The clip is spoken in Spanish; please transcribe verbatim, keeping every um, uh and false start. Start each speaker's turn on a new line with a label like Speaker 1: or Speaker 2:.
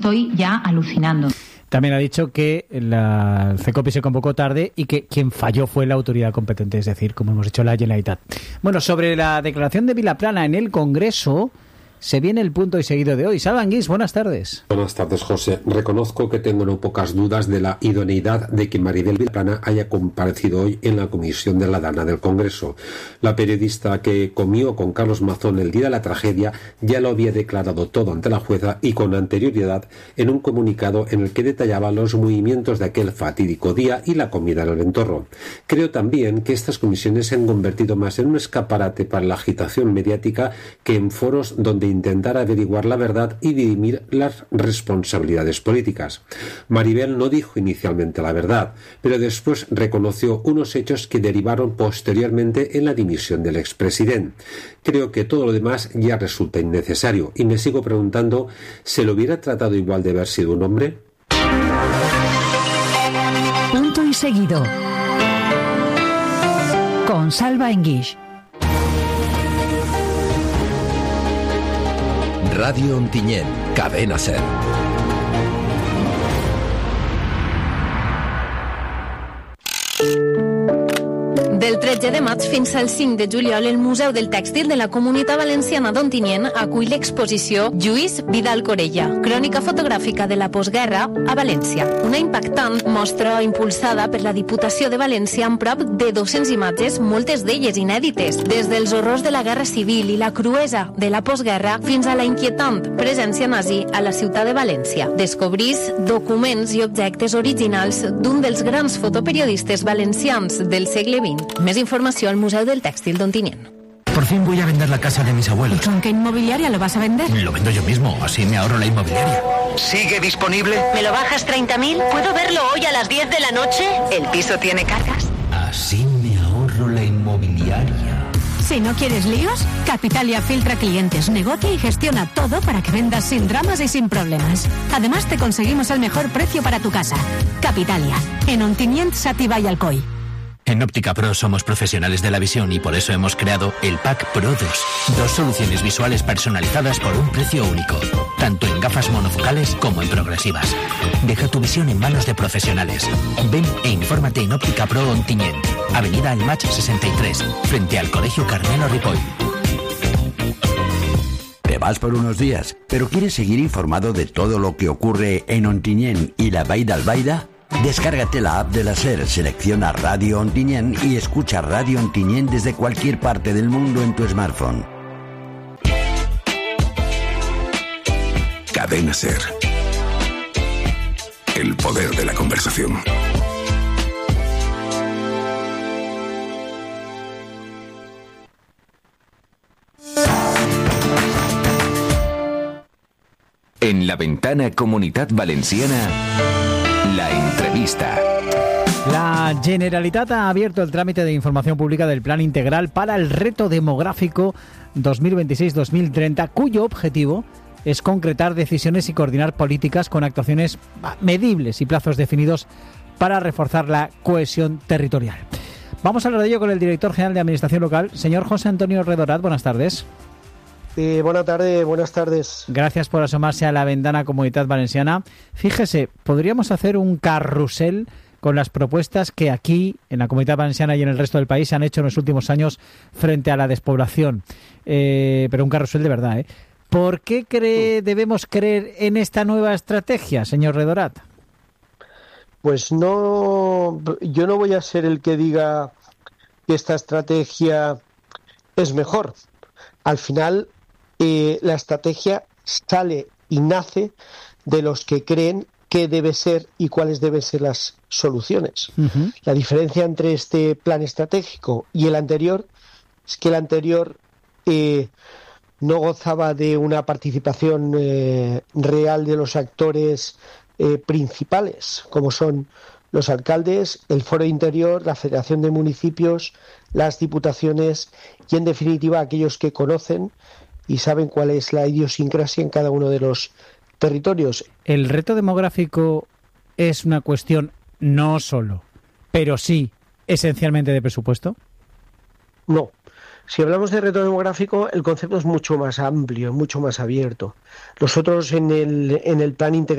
Speaker 1: Estoy ya alucinando.
Speaker 2: También ha dicho que la CECOPI se convocó tarde y que quien falló fue la autoridad competente, es decir, como hemos dicho, la Generalitat. Bueno, sobre la declaración de Vilaplana en el Congreso, se viene el punto y seguido de hoy. Salva Anguís, buenas tardes.
Speaker 3: Buenas tardes, José. Reconozco que tengo no pocas dudas de la idoneidad de que Maribel Vilaplana haya comparecido hoy en la comisión de la Dana del Congreso. La periodista que comió con Carlos Mazón el día de la tragedia ya lo había declarado todo ante la jueza y con anterioridad en un comunicado en el que detallaba los movimientos de aquel fatídico día y la comida en el Ventorro. Creo también que estas comisiones se han convertido más en un escaparate para la agitación mediática que en foros donde intentar averiguar la verdad y dirimir las responsabilidades políticas. Maribel no dijo inicialmente la verdad, pero después reconoció unos hechos que derivaron posteriormente en la dimisión del expresidente. Creo que todo lo demás ya resulta innecesario y me sigo preguntando, ¿se lo hubiera tratado igual de haber sido un hombre?
Speaker 4: Punto y seguido. Con Salva Anguís.
Speaker 5: Radio Ontinyent, Cadena Ser.
Speaker 6: Del tretze de maig fins al cinc de juliol, el Museu del Tèxtil de la Comunitat Valenciana d'Ontinyent acull l'exposició Lluís Vidal Corella, crònica fotogràfica de la postguerra a València. Una impactant mostra impulsada per la Diputació de València amb prop de dues-centes imatges, moltes d'elles inèdites, des dels horrors de la Guerra Civil i la cruesa de la postguerra fins a la inquietant presència nazi a la ciutat de València. Descobrís documents i objectes originals d'un dels grans fotoperiodistes valencians del segle vint. Més informació al Museu del Tèxtil d'Ontinyent.
Speaker 7: Por fin voy a vender la casa de mis abuelos.
Speaker 6: ¿Y con qué inmobiliaria lo vas a vender?
Speaker 7: Lo vendo yo mismo, así me ahorro la inmobiliaria.
Speaker 8: ¿Sigue disponible?
Speaker 9: ¿Me lo bajas treinta mil? ¿Puedo verlo hoy a las diez de la noche? ¿El piso tiene cargas?
Speaker 7: Así me ahorro la inmobiliaria.
Speaker 4: Si no quieres líos, Capitalia filtra clientes, negocia y gestiona todo para que vendas sin dramas y sin problemas. Además, te conseguimos el mejor precio para tu casa. Capitalia, en Ontinyent, Xàtiva y Alcoi.
Speaker 7: En Óptica Pro somos profesionales de la visión y por eso hemos creado el Pack Pro dos. Dos soluciones visuales personalizadas por un precio único, tanto en gafas monofocales como en progresivas. Deja tu visión en manos de profesionales. Ven e infórmate en Óptica Pro Ontinyent, Avenida El Mach sesenta y tres, frente al Colegio Carmelo Ripoll.
Speaker 10: Te vas por unos días, pero ¿quieres seguir informado de todo lo que ocurre en Ontinyent y la Vall d'Albaida? Descárgate la app de la SER, selecciona Radio Ontinyent y escucha Radio Ontinyent desde cualquier parte del mundo en tu smartphone.
Speaker 5: Cadena Ser. El poder de la conversación. En la ventana Comunitat Valenciana, la entrevista.
Speaker 2: La Generalitat ha abierto el trámite de información pública del Plan Integral para el Reto Demográfico dos mil veintiséis dos mil treinta, cuyo objetivo es concretar decisiones y coordinar políticas con actuaciones medibles y plazos definidos para reforzar la cohesión territorial. Vamos a hablar de ello con el director general de Administración Local, señor José Antonio Redorat. Buenas tardes.
Speaker 11: Eh, buenas tardes, buenas tardes.
Speaker 2: Gracias por asomarse a la ventana Comunitat Valenciana. Fíjese, podríamos hacer un carrusel con las propuestas que aquí, en la Comunitat Valenciana y en el resto del país, se han hecho en los últimos años frente a la despoblación. Eh, pero un carrusel de verdad, ¿eh? ¿Por qué cree, debemos creer en esta nueva estrategia, señor Redorat?
Speaker 11: Pues no, yo no voy a ser el que diga que esta estrategia es mejor. Al final, eh, la estrategia sale y nace de los que creen qué debe ser y cuáles deben ser las soluciones. Uh-huh. La diferencia entre este plan estratégico y el anterior es que el anterior eh, no gozaba de una participación eh, real de los actores eh, principales, como son los alcaldes, el Foro Interior, la Federación de Municipios, las diputaciones y, en definitiva, aquellos que conocen y saben cuál es la idiosincrasia en cada uno de los territorios.
Speaker 2: ¿El reto demográfico es una cuestión no solo, pero sí, esencialmente de presupuesto?
Speaker 11: No. Si hablamos de reto demográfico, el concepto es mucho más amplio, mucho más abierto. Nosotros en el, en el plan integral